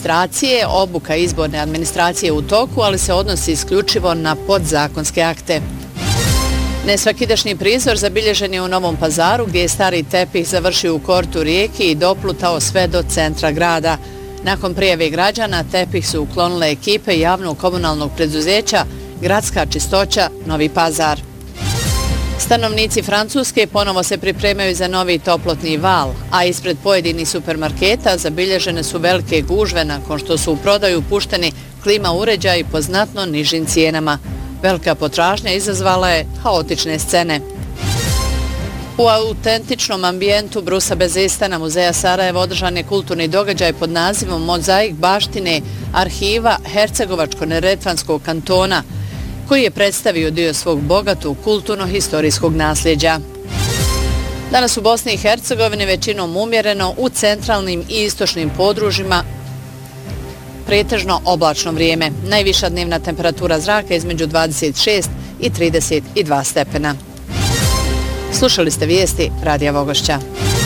administracije. Obuka izborne administracije u toku, ali se odnosi isključivo na podzakonske akte. Nesvakidašnji prizor zabilježen je u Novom Pazaru, gdje je stari tepih završio u kortu rijeke i doplutao sve do centra grada. Nakon prijave građana, tepih su uklonile ekipe javnog komunalnog preduzeća Gradska čistoća Novi Pazar. Stanovnici Francuske ponovo se pripremaju za novi toplotni val, a ispred pojedinih supermarketa zabilježene su velike gužve nakon što su u prodaju pušteni klima uređaji po znatno nižim cijenama. Velika potražnja izazvala je haotične scene. U autentičnom ambijentu Brusa Bezestana Muzeja Sarajevo održan je kulturni događaj pod nazivom Mozaik baštine arhiva Hercegovačko-Neretvanskog kantona, koji je predstavio dio svog bogatog kulturno-historijskog nasljeđa. Danas u Bosni i Hercegovini većinom umjereno, u centralnim i istočnim područjima pretežno oblačno vrijeme. Najviša dnevna temperatura zraka između 26 i 32 stepena. Slušali ste vijesti Radija Vogošća.